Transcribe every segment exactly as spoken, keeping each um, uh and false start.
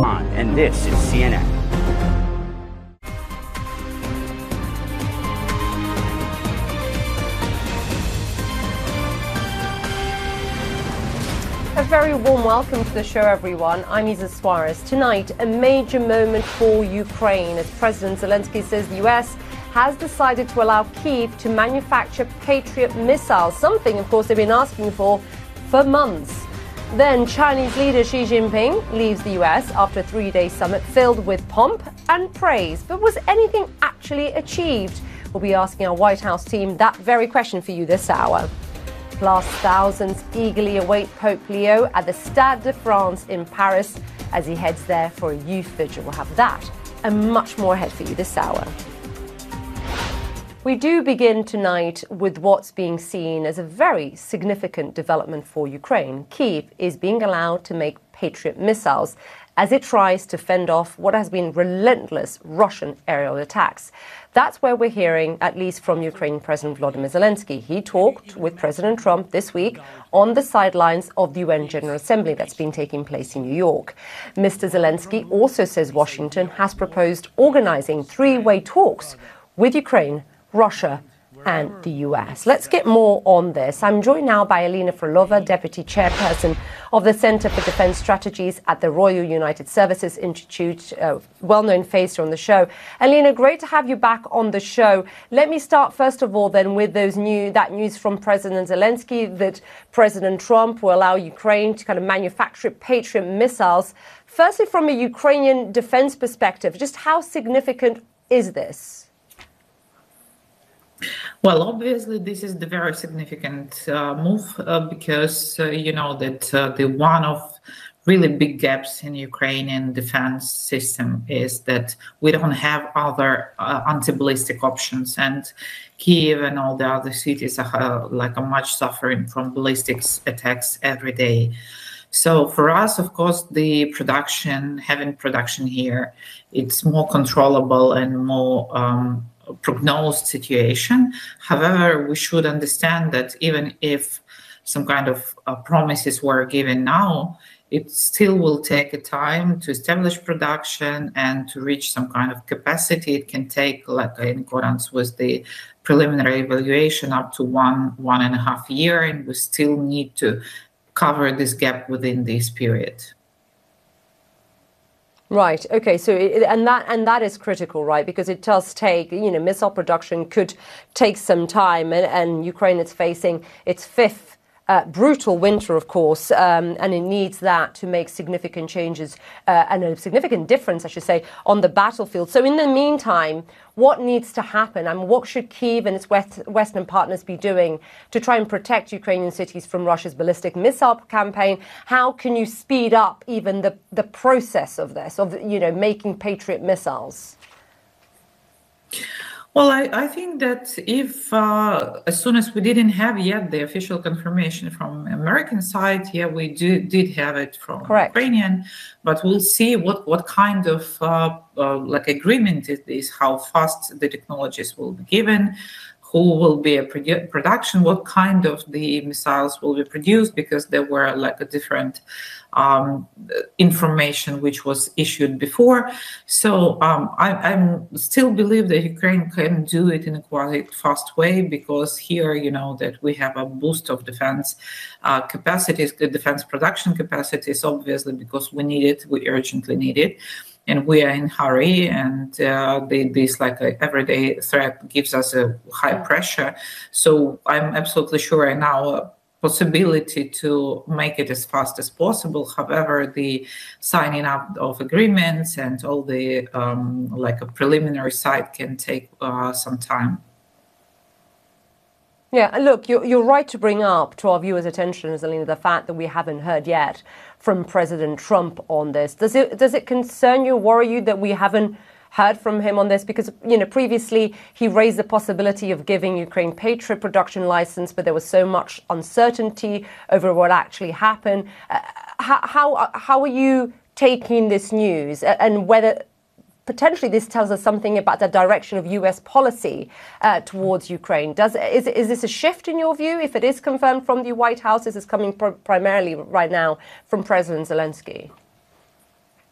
And this is C N N. A very warm welcome to the show, everyone. I'm Isa Suarez. Tonight, a major moment for Ukraine as President Zelensky says the U S has decided to allow Kyiv to manufacture Patriot missiles, something, of course, they've been asking for for months. Then Chinese leader Xi Jinping leaves the U S after a three-day summit filled with pomp and praise. But was anything actually achieved? We'll be asking our White House team that very question for you this hour. Plus, thousands eagerly await Pope Leo at the Stade de France in Paris as he heads there for a youth vigil. We'll have that and much more ahead for you this hour. We do begin tonight with what's being seen as a very significant development for Ukraine. Kyiv is being allowed to make Patriot missiles as it tries to fend off what has been relentless Russian aerial attacks. That's where we're hearing, at least from Ukrainian President Volodymyr Zelensky. He talked with President Trump this week on the sidelines of the U N General Assembly that's been taking place in New York. Mister Zelensky also says Washington has proposed organizing three-way talks with Ukraine, Russia and the U S. Let's get more on this. I'm joined now by Alina Frolova, Deputy Chairperson of the Center for Defense Strategies at the Royal United Services Institute, a well-known face on the show. Alina, great to have you back on the show. Let me start, first of all, then with those new that news from President Zelensky that President Trump will allow Ukraine to kind of manufacture Patriot missiles. Firstly, from a Ukrainian defense perspective, just how significant is this? Well, obviously, this is the very significant uh, move uh, because, uh, you know, that uh, the one of really big gaps in Ukrainian defense system is that we don't have other uh, anti-ballistic options. And Kyiv and all the other cities are uh, like a much suffering from ballistics attacks every day. So for us, of course, the production, having production here, it's more controllable and more um, prognosed situation. However, we should understand that even if some kind of uh, promises were given now, it still will take a time to establish production and to reach some kind of capacity. It can take, like in accordance with the preliminary evaluation, up to one, one and a half year, and we still need to cover this gap within this period. Right. Okay. So, it, and that and that is critical, right? Because it does take, you know, missile production could take some time, and, and Ukraine is facing its fifth uh, brutal winter, of course, um, and it needs that to make significant changes uh, and a significant difference, I should say, on the battlefield. So, in the meantime, what needs to happen, and what should Kyiv and its West, Western partners be doing to try and protect Ukrainian cities from Russia's ballistic missile campaign? How can you speed up even the, the process of this, of, you know, making Patriot missiles? Well, I, I think that if, uh, as soon as we didn't have yet the official confirmation from American side, yeah, we do, did have it from Correct. Ukrainian, but we'll see what, what kind of uh, uh, like agreement it is, how fast the technologies will be given, who will be a produ- production, what kind of the missiles will be produced, because there were like a different um, information which was issued before. So um, I I'm still believe that Ukraine can do it in a quite fast way, because here, you know, that we have a boost of defense uh, capacities, the defense production capacities, obviously, because we need it, we urgently need it. And we are in hurry, and uh, the, this like a everyday threat gives us a high pressure. So I'm absolutely sure right now a possibility to make it as fast as possible. However, the signing up of agreements and all the um, like a preliminary side can take uh, some time. Yeah, look, you're, you're right to bring up to our viewers' attention, Zelina, the fact that we haven't heard yet from President Trump on this. Does it does it concern you, worry you that we haven't heard from him on this? Because, you know, previously he raised the possibility of giving Ukraine Patriot production license, but there was so much uncertainty over what actually happened. Uh, how, how how are you taking this news, and whether potentially this tells us something about the direction of U S policy uh, towards Ukraine? Does is is this a shift in your view? If it is confirmed from the White House, is this coming pr- primarily right now from President Zelensky?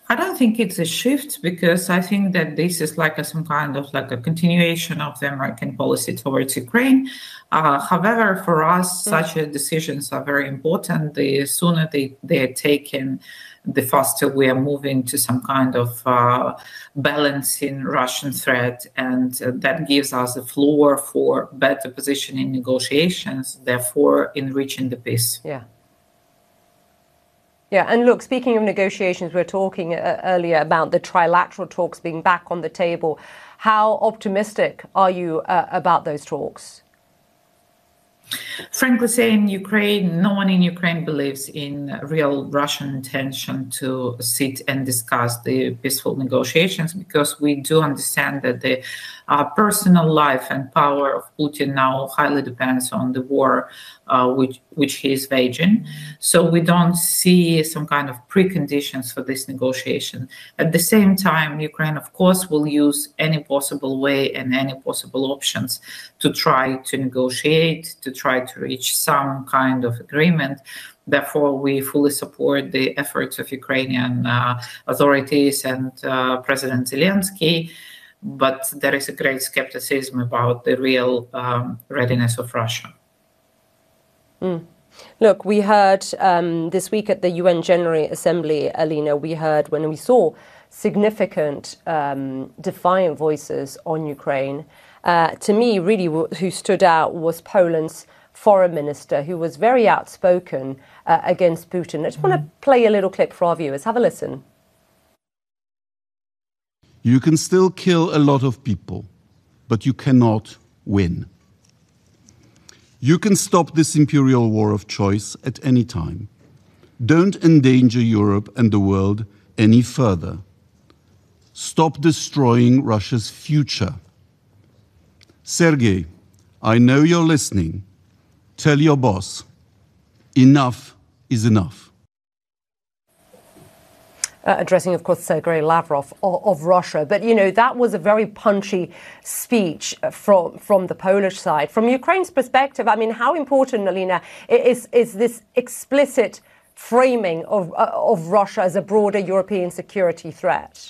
I don't think it's a shift, because I think that this is like a, some kind of like a continuation of the American policy towards Ukraine. Uh, however, for us, mm. such decisions are very important. The sooner they, they are taken, the faster we are moving to some kind of uh, balancing Russian threat. And uh, that gives us a floor for better position in negotiations, therefore enriching the peace. Yeah. Yeah, and look, speaking of negotiations, we were talking uh, earlier about the trilateral talks being back on the table. How optimistic are you uh, about those talks? Frankly saying, Ukraine, no one in Ukraine believes in real Russian intention to sit and discuss the peaceful negotiations, because we do understand that the uh, personal life and power of Putin now highly depends on the war uh, which, which he is waging. So we don't see some kind of preconditions for this negotiation. At the same time, Ukraine, of course, will use any possible way and any possible options to try to negotiate, to try to reach some kind of agreement. Therefore, we fully support the efforts of Ukrainian uh, authorities and uh, President Zelensky. But there is a great skepticism about the real um, readiness of Russia. Mm. Look, we heard um, this week at the U N General Assembly, Alina, we heard when we saw significant um, defiant voices on Ukraine. Uh, to me, really, who stood out was Poland's foreign minister, who was very outspoken uh, against Putin. I just want to play a little clip for our viewers. Have a listen. You can still kill a lot of people, but you cannot win. You can stop this imperial war of choice at any time. Don't endanger Europe and the world any further. Stop destroying Russia's future. Sergei, I know you're listening. Tell your boss, enough is enough. Uh, addressing, of course, Sergei Lavrov of, of Russia. But, you know, that was a very punchy speech from from the Polish side. From Ukraine's perspective, I mean, how important, Alina, is, is this explicit framing of, uh, of Russia as a broader European security threat?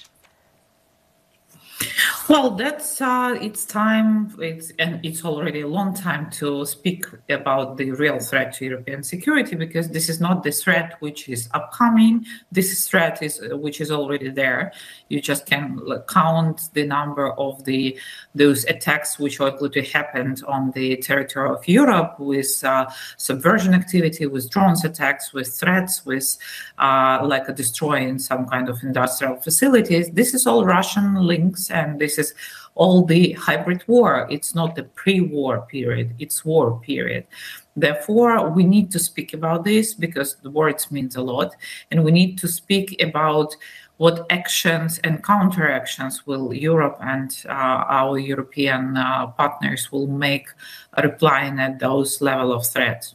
Well, that's uh, it's time, it's, and it's already a long time to speak about the real threat to European security, because this is not the threat which is upcoming. This threat is uh, which is already there. You just can count the number of the those attacks which already happened on the territory of Europe, with uh, subversion activity, with drones attacks, with threats, with uh, like a destroying some kind of industrial facilities. This is all Russian links, and this is all the hybrid war. It's not the pre-war period, it's war period. Therefore, we need to speak about this, because the words means a lot, and we need to speak about what actions and counteractions will Europe and uh, our European uh, partners will make, replying at those level of threat.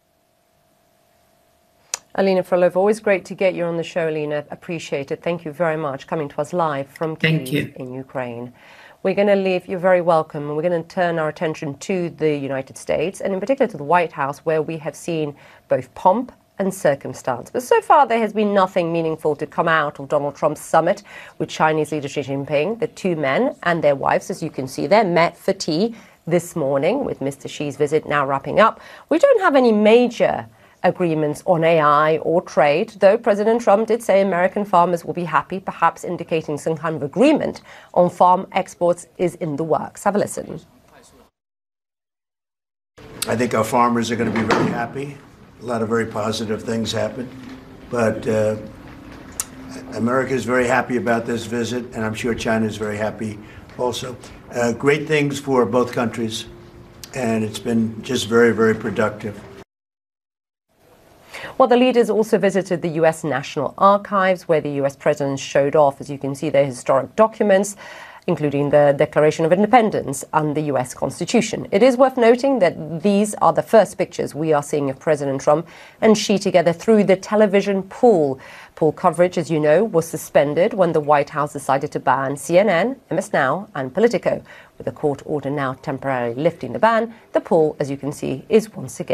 Alina Frolova, always great to get you on the show, Alina. Appreciate it. Thank you very much. Coming to us live from Kyiv in Ukraine. We're going to leave, you're very welcome, and we're going to turn our attention to the United States, and in particular to the White House, where we have seen both pomp and circumstance. But so far, there has been nothing meaningful to come out of Donald Trump's summit with Chinese leader Xi Jinping. The two men and their wives, as you can see there, met for tea this morning, with Mister Xi's visit now wrapping up. We don't have any major agreements on A I or trade, though President Trump did say American farmers will be happy, perhaps indicating some kind of agreement on farm exports is in the works. Have a listen. I think our farmers are going to be very happy. A lot of very positive things happen. But uh, America is very happy about this visit, and I'm sure China is very happy also. Uh, great things for both countries, and it's been just very, very productive. Well, the leaders also visited the U S National Archives, where the U S president showed off, as you can see, their historic documents, including the Declaration of Independence and the U S Constitution. It is worth noting that these are the first pictures we are seeing of President Trump and Xi together through the television pool. Pool coverage, as you know, was suspended when the White House decided to ban C N N, M S Now and Politico. With a court order now temporarily lifting the ban, the pool, as you can see, is once again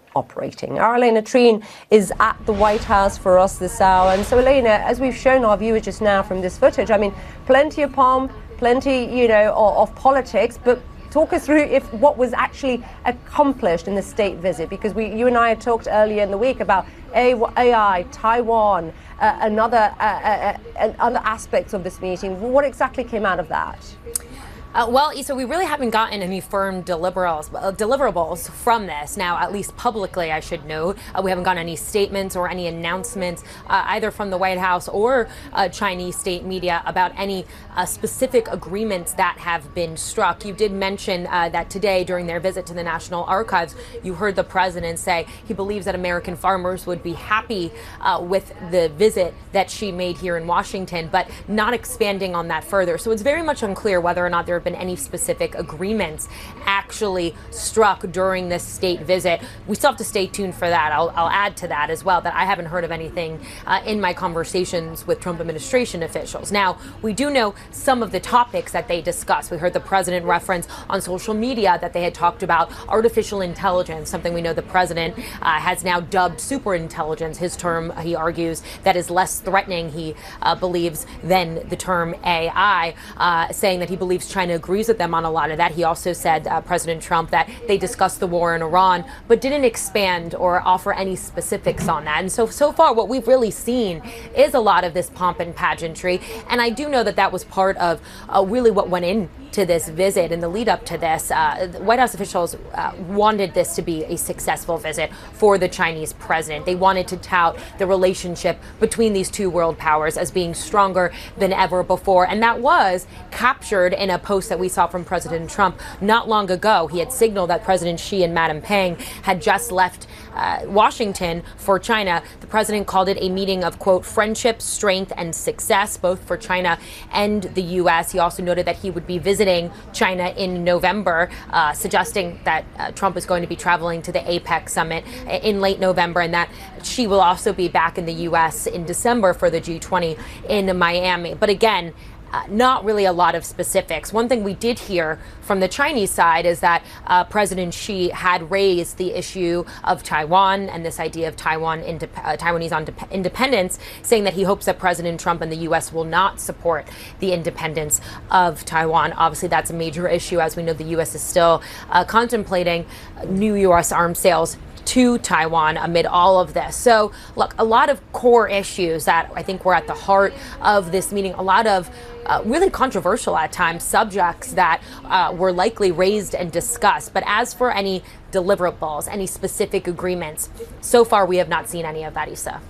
operating. Our Elena Treen is at the White House for us this hour. And so, Elena, as we've shown our viewers just now from this footage, I mean, plenty of pomp, plenty, you know, of, of politics, but talk us through if what was actually accomplished in the state visit, because we, you and I had talked earlier in the week about A I, Taiwan, uh, another uh, uh, uh, other aspects of this meeting. What exactly came out of that? Uh, well, Issa, we really haven't gotten any firm deliverables, uh, deliverables from this. Now, at least publicly, I should note, uh, we haven't gotten any statements or any announcements, uh, either from the White House or uh, Chinese state media about any uh, specific agreements that have been struck. You did mention uh, that today, during their visit to the National Archives, you heard the president say he believes that American farmers would be happy uh, with the visit that she made here in Washington, but not expanding on that further. So it's very much unclear whether or not there have been any specific agreements actually struck during this state visit. We still have to stay tuned for that. I'll, I'll add to that as well that I haven't heard of anything uh, in my conversations with Trump administration officials. Now, we do know some of the topics that they discussed. We heard the president reference on social media that they had talked about artificial intelligence, something we know the president uh, has now dubbed superintelligence, his term, he argues, that is less threatening, he uh, believes, than the term A I, uh, saying that he believes China agrees with them on a lot of that. He also said, uh, President Trump, that they discussed the war in Iran, but didn't expand or offer any specifics on that. And so, so far, what we've really seen is a lot of this pomp and pageantry. And I do know that that was part of uh, really what went into this visit and the lead up to this. Uh, White House officials uh, wanted this to be a successful visit for the Chinese president. They wanted to tout the relationship between these two world powers as being stronger than ever before. And that was captured in a post that we saw from President Trump not long ago. He had signaled that President Xi and Madam Peng had just left uh, Washington for China. The president called it a meeting of, quote, friendship, strength, and success, both for China and the U S. He also noted that he would be visiting China in November, uh, suggesting that uh, Trump is going to be traveling to the APEC summit in late November, and that Xi will also be back in the U S in December for the G twenty in Miami. But again, Uh, not really a lot of specifics. One thing we did hear from the Chinese side is that uh, President Xi had raised the issue of Taiwan and this idea of Taiwan indep- uh, Taiwanese indep- independence, saying that he hopes that President Trump and the U S will not support the independence of Taiwan. Obviously, that's a major issue. As we know, the U S is still uh, contemplating new U S arms sales to Taiwan amid all of this. So, look, a lot of core issues that I think were at the heart of this meeting, a lot of uh, really controversial at times subjects that uh, were likely raised and discussed. But as for any deliverables, any specific agreements, so far we have not seen any of that, Issa.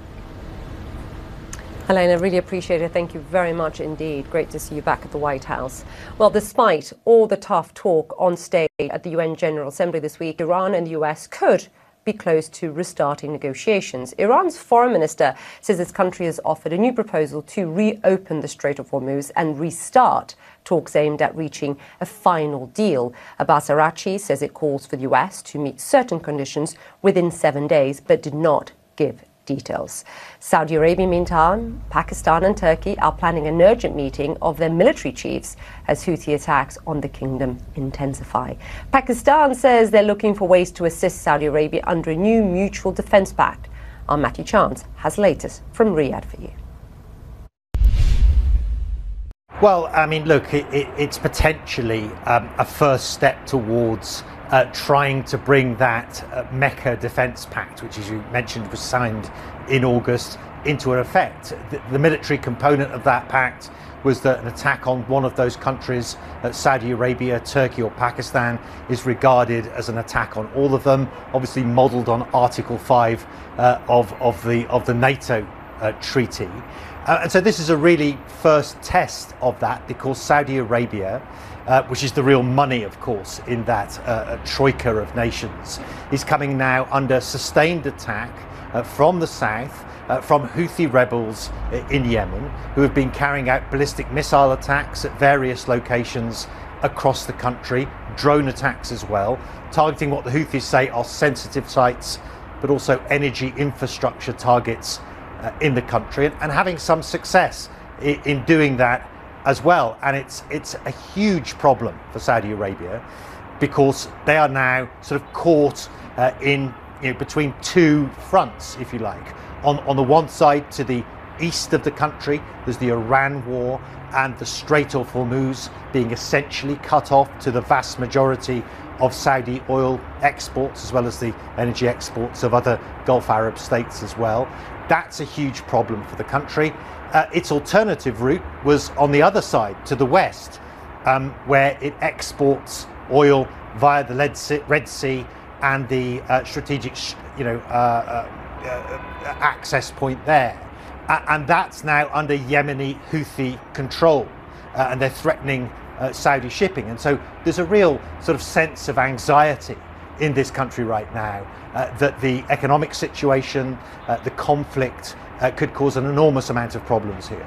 Elena, really appreciate it. Thank you very much indeed. Great to see you back at the White House. Well, despite all the tough talk on stage at the U N General Assembly this week, Iran and the U S could be close to restarting negotiations. Iran's foreign minister says its country has offered a new proposal to reopen the Strait of Hormuz and restart talks aimed at reaching a final deal. Abbas Araghchi says it calls for the U S to meet certain conditions within seven days, but did not give details. Saudi Arabia, meantime, Pakistan and Turkey are planning an urgent meeting of their military chiefs as Houthi attacks on the kingdom intensify. Pakistan says they're looking for ways to assist Saudi Arabia under a new mutual defense pact. Our Matthew Chance has latest from Riyadh for you. Well, I mean, look, it, it, it's potentially um, a first step towards Uh, trying to bring that uh, Mecca Defence Pact, which, as you mentioned, was signed in August, into an effect. The, the military component of that pact was that an attack on one of those countries, uh, Saudi Arabia, Turkey or Pakistan, is regarded as an attack on all of them, obviously modelled on Article five uh, of, of, the, of the NATO uh, treaty. Uh, and so this is a really first test of that, because Saudi Arabia, Uh, which is the real money, of course, in that uh, troika of nations, is coming now under sustained attack uh, from the south, uh, from Houthi rebels in Yemen, who have been carrying out ballistic missile attacks at various locations across the country, drone attacks as well, targeting what the Houthis say are sensitive sites, but also energy infrastructure targets uh, in the country, and, and having some success in, in doing that as well. And it's it's a huge problem for Saudi Arabia, because they are now sort of caught uh, in you know, between two fronts, if you like. On, on the one side, to the east of the country, there's the Iran war and the Strait of Hormuz being essentially cut off to the vast majority of Saudi oil exports, as well as the energy exports of other Gulf Arab states as well. That's a huge problem for the country. Uh, its alternative route was on the other side, to the west, um, where it exports oil via the Red Sea and the uh, strategic, you know, uh, uh, uh, access point there. Uh, and that's now under Yemeni Houthi control, uh, and they're threatening uh, Saudi shipping. And so there's a real sort of sense of anxiety in this country right now uh, that the economic situation, uh, the conflict uh, could cause an enormous amount of problems here.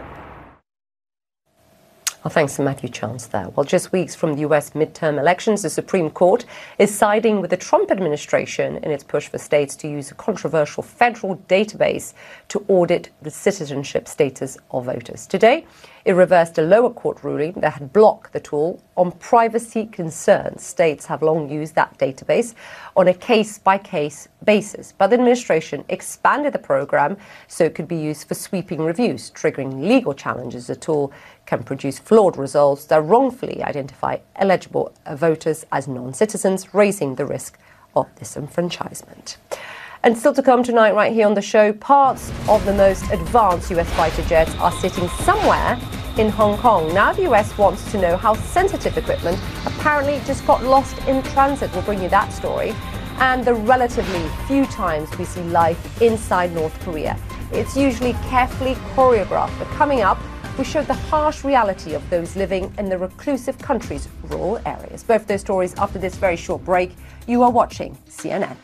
Well, thanks to Matthew Chance there. Well, just weeks from the U S midterm elections, the Supreme Court is siding with the Trump administration in its push for states to use a controversial federal database to audit the citizenship status of voters. Today, it reversed a lower court ruling that had blocked the tool on privacy concerns. States have long used that database on a case-by-case basis, but the administration expanded the program so it could be used for sweeping reviews, triggering legal challenges. The tool can produce flawed results that wrongfully identify eligible voters as non-citizens, raising the risk of disenfranchisement. And still to come tonight right here on the show, parts of the most advanced U S fighter jets are sitting somewhere in Hong Kong. Now the U S wants to know how sensitive equipment apparently just got lost in transit. We'll bring you that story. And the relatively few times we see life inside North Korea. It's usually carefully choreographed, but coming up, we show the harsh reality of those living in the reclusive country's rural areas. Both those stories after this very short break. You are watching C N N.